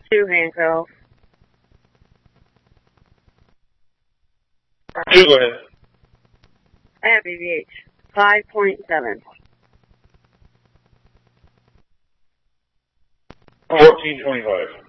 2 handcuffs. 2, go ahead. I have BBH. 5.7. 1425.